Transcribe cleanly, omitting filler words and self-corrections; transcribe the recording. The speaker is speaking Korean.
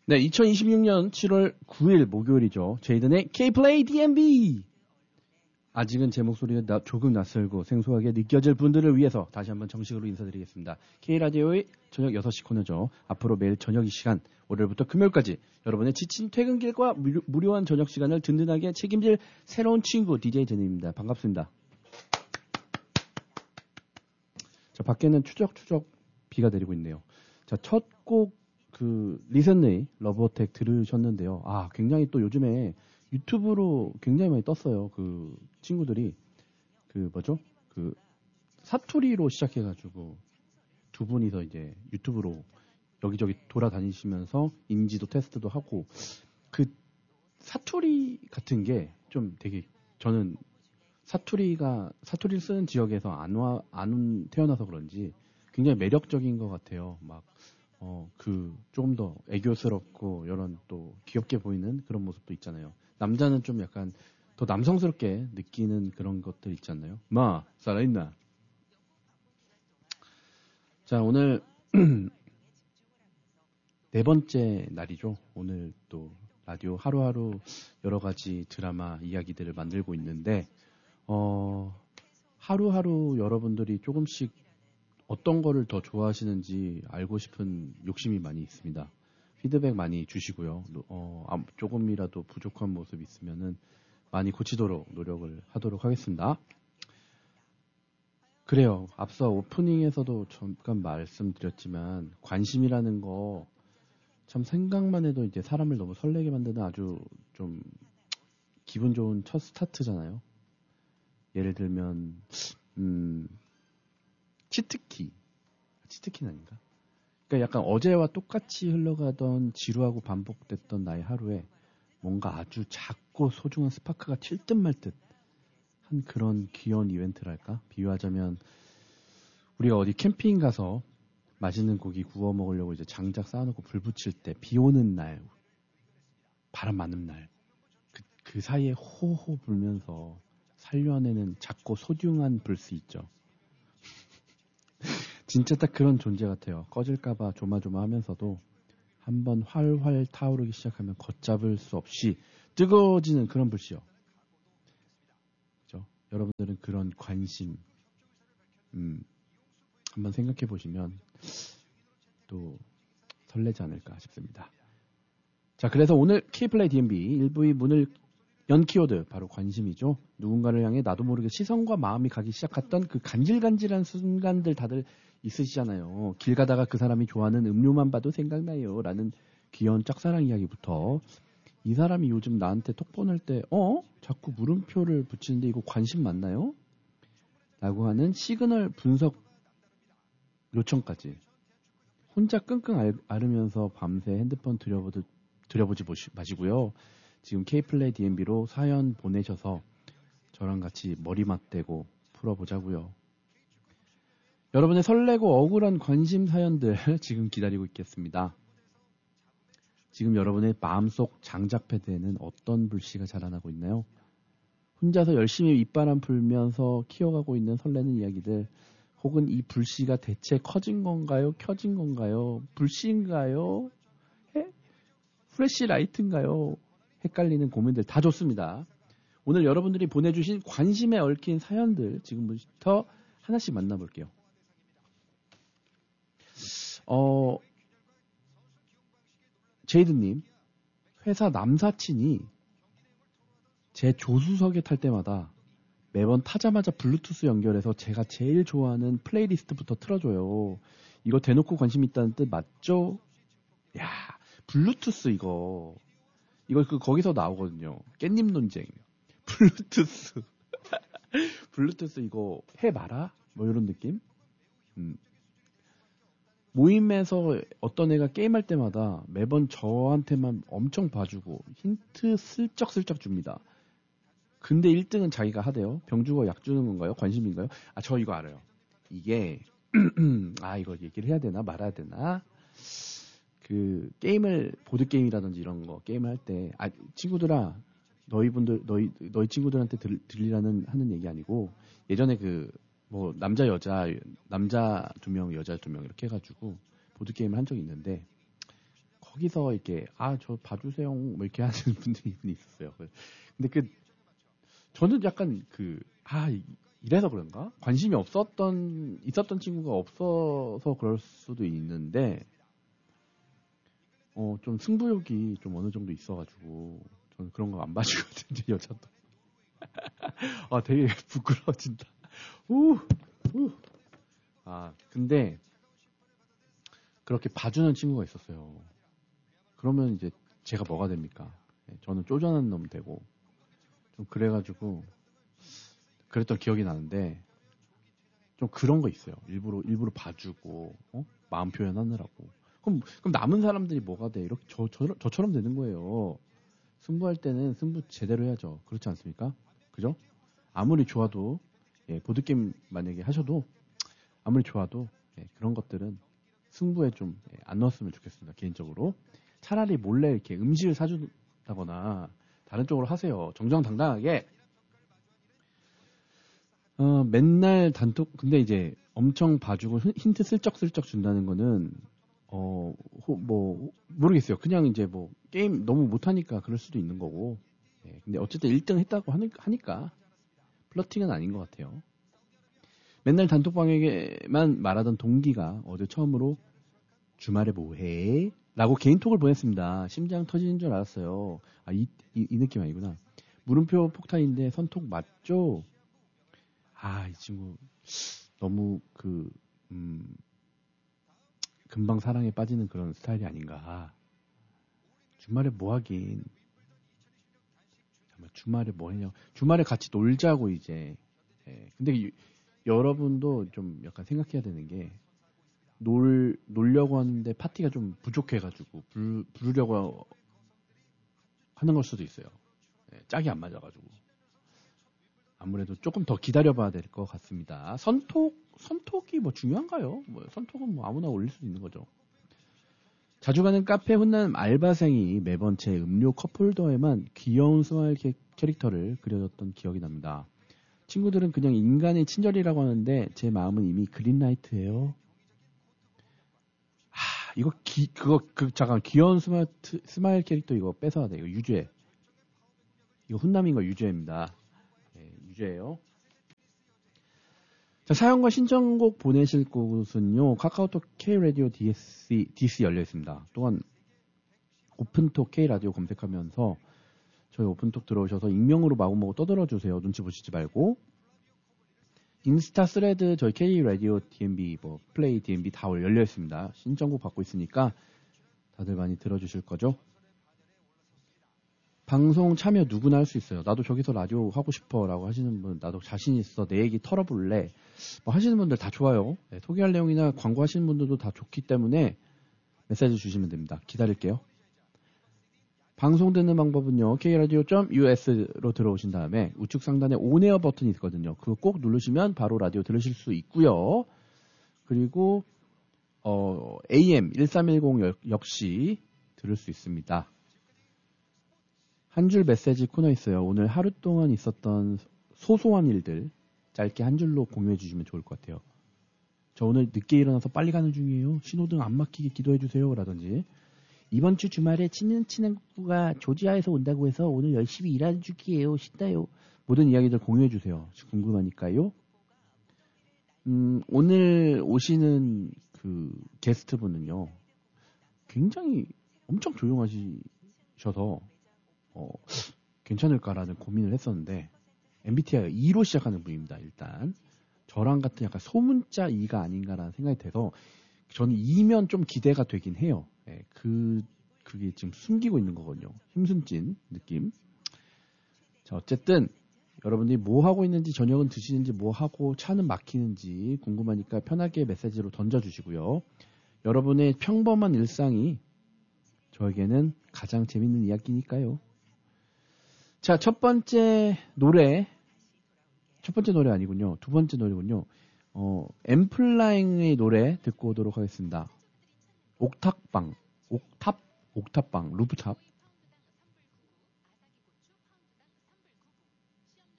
네, 2026년 7월 9일 목요일이죠. 제이든의 K-Play DMB. 아직은 제 목소리가 조금 낯설고 생소하게 느껴질 분들을 위해서 다시 한번 정식으로 인사드리겠습니다. K라디오의 저녁 6시 코너죠. 앞으로 매일 저녁 이 시간, 월요일부터 금요일까지 여러분의 지친 퇴근길과 무료한 저녁 시간을 든든하게 책임질 새로운 친구 DJ 제니입니다. 반갑습니다. 자, 밖에는 추적추적 비가 내리고 있네요. 자, 첫 곡 리센리 러브어택 들으셨는데요. 아, 굉장히 또 요즘에 유튜브로 굉장히 많이 떴어요. 그 친구들이 사투리로 시작해가지고 두 분이서 이제 유튜브로 여기저기 돌아다니시면서 인지도 테스트도 하고 그 사투리 같은 게 좀 되게 저는 사투리를 쓰는 지역에서 안 태어나서 그런지 굉장히 매력적인 것 같아요. 막 조금 더 애교스럽고, 이런 또 귀엽게 보이는 그런 모습도 있잖아요. 남자는 좀 약간 더 남성스럽게 느끼는 그런 것들 있잖아요. 살아있나? 자, 오늘, 네 번째 날이죠. 오늘 또 라디오 하루하루 여러 가지 드라마 이야기들을 만들고 있는데, 하루하루 여러분들이 조금씩 어떤 거를 더 좋아하시는지 알고 싶은 욕심이 많이 있습니다. 피드백 많이 주시고요. 조금이라도 부족한 모습 있으면은 많이 고치도록 노력을 하도록 하겠습니다. 그래요. 앞서 오프닝에서도 잠깐 말씀드렸지만 관심이라는 거 참 생각만 해도 이제 사람을 너무 설레게 만드는 아주 좀 기분 좋은 첫 스타트잖아요. 예를 들면 치트키는 아닌가? 그러니까 약간 어제와 똑같이 흘러가던 지루하고 반복됐던 나의 하루에 뭔가 아주 작고 소중한 스파크가 튈 듯 말 듯 한 그런 귀여운 이벤트랄까? 비유하자면 우리가 어디 캠핑 가서 맛있는 고기 구워 먹으려고 이제 장작 쌓아놓고 불 붙일 때 비 오는 날, 바람 많은 날, 그 사이에 호호 불면서 살려내는 작고 소중한 불씨 있죠. 진짜 딱 그런 존재 같아요. 꺼질까봐 조마조마하면서도 한번 활활 타오르기 시작하면 걷잡을 수 없이 뜨거워지는 그런 불씨요. 그죠? 여러분들은 그런 관심 한번 생각해 보시면 또 설레지 않을까 싶습니다. 자, 그래서 오늘 K플레이 DMB 1부의 문을 연 키워드 바로 관심이죠. 누군가를 향해 나도 모르게 시선과 마음이 가기 시작했던 그 간질간질한 순간들 다들 있으시잖아요. 길 가다가 그 사람이 좋아하는 음료만 봐도 생각나요 라는 귀여운 짝사랑 이야기부터 이 사람이 요즘 나한테 톡 보낼 때 자꾸 물음표를 붙이는데 이거 관심 맞나요? 라고 하는 시그널 분석 요청까지 혼자 끙끙 앓으면서 밤새 핸드폰 들여보지 마시고요. 지금 K플레이 DMB로 사연 보내셔서 저랑 같이 머리 맞대고 풀어보자고요. 여러분의 설레고 억울한 관심 사연들 지금 기다리고 있겠습니다. 지금 여러분의 마음속 장작 패드에는 어떤 불씨가 자라나고 있나요? 혼자서 열심히 윗바람 불면서 키워가고 있는 설레는 이야기들, 혹은 이 불씨가 대체 커진 건가요? 켜진 건가요? 불씨인가요? 프레시 라이트인가요? 헷갈리는 고민들 다 좋습니다. 오늘 여러분들이 보내주신 관심에 얽힌 사연들 지금부터 하나씩 만나볼게요. 제이드님, 회사 남사친이 제 조수석에 탈 때마다 매번 타자마자 블루투스 연결해서 제가 제일 좋아하는 플레이리스트부터 틀어줘요. 이거 대놓고 관심 있다는 뜻 맞죠? 야, 블루투스 이거 거기서 나오거든요. 깻잎 논쟁. 블루투스. 블루투스 이거 해봐라? 뭐 이런 느낌? 모임에서 어떤 애가 게임할 때마다 매번 저한테만 엄청 봐주고 힌트 슬쩍슬쩍 줍니다. 근데 1등은 자기가 하대요. 병 주고 약 주는 건가요? 관심인가요? 저 이거 알아요. 이게 이거 얘기를 해야 되나 말아야 되나? 그 게임을 보드게임이라든지 이런 거 게임을 할 때 친구들아, 너희 친구들한테 들리라는 하는 얘기 아니고, 예전에 남자 2명 여자 2명 이렇게 해가지고 보드게임을 한 적이 있는데, 거기서 이렇게 저 봐주세요 뭐 이렇게 하시는 분들이 있었어요. 근데 저는 약간 이래서 그런가? 관심이 있었던 친구가 없어서 그럴 수도 있는데, 좀 승부욕이 좀 어느 정도 있어가지고, 저는 그런 거 안 봐주거든요, 여자도. 되게 부끄러워진다. 근데, 그렇게 봐주는 친구가 있었어요. 그러면 이제 제가 뭐가 됩니까? 저는 쪼잔한 놈 되고, 좀 그래가지고, 그랬던 기억이 나는데 좀 그런 거 있어요. 일부러 봐주고 마음 표현하느라고. 그럼 남은 사람들이 뭐가 돼? 이렇게 저처럼 되는 거예요. 승부할 때는 승부 제대로 해야죠. 그렇지 않습니까? 그죠? 아무리 좋아도 보드게임 만약에 하셔도 아무리 좋아도 그런 것들은 승부에 좀 안 넣었으면 좋겠습니다. 개인적으로. 차라리 몰래 이렇게 음식을 사준다거나 다른 쪽으로 하세요. 정정당당하게. 맨날 단톡, 근데 이제 엄청 봐주고 힌트 슬쩍슬쩍 준다는 거는, 모르겠어요. 그냥 이제 게임 너무 못하니까 그럴 수도 있는 거고. 근데 어쨌든 1등 했다고 하니까, 플러팅은 아닌 것 같아요. 맨날 단톡방에게만 말하던 동기가 어제 처음으로 주말에 뭐해? 라고 개인톡을 보냈습니다. 심장 터지는 줄 알았어요. 이 느낌 아니구나. 물음표 폭탄인데 선톡 맞죠? 이 친구 너무 금방 사랑에 빠지는 그런 스타일이 아닌가. 주말에 뭐 하긴. 잠깐만, 주말에 뭐 했냐. 주말에 같이 놀자고 이제. 근데 여러분도 좀 약간 생각해야 되는 게 놀려고 하는데 파티가 좀 부족해가지고 부르려고 하는 걸 수도 있어요. 짝이 안 맞아가지고. 아무래도 조금 더 기다려봐야 될 것 같습니다. 선톡이 중요한가요? 선톡은 아무나 올릴 수 있는 거죠. 자주 가는 카페에 혼나는 알바생이 매번 제 음료 컵홀더에만 귀여운 스마일 캐릭터를 그려줬던 기억이 납니다. 친구들은 그냥 인간의 친절이라고 하는데 제 마음은 이미 그린라이트예요. 잠깐 귀여운 스마일 캐릭터 이거 뺏어야 돼. 이거 유죄. 이거 훈남인 거 유죄입니다. 유죄예요. 자, 사연과 신청곡 보내실 곳은요. 카카오톡 K라디오 DC 열려 있습니다. 또한 오픈톡 K라디오 검색하면서 저희 오픈톡 들어오셔서 익명으로 마구마구 떠들어 주세요. 눈치 보시지 말고. 인스타 스레드 저희 K라디오 DMB 플레이 DMB 다 열려 있습니다. 신청곡 받고 있으니까 다들 많이 들어주실 거죠? 방송 참여 누구나 할 수 있어요. 나도 저기서 라디오 하고 싶어 라고 하시는 분, 나도 자신 있어, 내 얘기 털어볼래 하시는 분들 다 좋아요. 소개할 내용이나 광고 하시는 분들도 다 좋기 때문에 메시지 주시면 됩니다. 기다릴게요. 방송 듣는 방법은요. kradio.us로 들어오신 다음에 우측 상단에 온에어 버튼이 있거든요. 그거 꼭 누르시면 바로 라디오 들으실 수 있고요. 그리고 AM 1310 역시 들을 수 있습니다. 한 줄 메시지 코너 있어요. 오늘 하루 동안 있었던 소소한 일들 짧게 한 줄로 공유해 주시면 좋을 것 같아요. 저 오늘 늦게 일어나서 빨리 가는 중이에요. 신호등 안 막히게 기도해 주세요. 라든지 이번 주 주말에 친한 친구가 조지아에서 온다고 해서 오늘 열심히 일하는 중이에요. 신나요. 모든 이야기들 공유해 주세요. 궁금하니까요. 오늘 오시는 그 게스트분은요. 굉장히 엄청 조용하셔서 괜찮을까라는 고민을 했었는데 MBTI가 2로 시작하는 분입니다. 일단 저랑 같은 약간 소문자 2가 아닌가라는 생각이 돼서 저는 2면 좀 기대가 되긴 해요. 그게 지금 숨기고 있는 거거든요. 힘숨찐 느낌. 자, 어쨌든 여러분들이 뭐 하고 있는지, 저녁은 드시는지, 뭐 하고 차는 막히는지 궁금하니까 편하게 메시지로 던져주시고요. 여러분의 평범한 일상이 저에게는 가장 재밌는 이야기니까요. 자, 첫 번째 노래 아니군요. 두 번째 노래군요. 엠플라잉의 노래 듣고 오도록 하겠습니다. 옥탑방, 루프탑.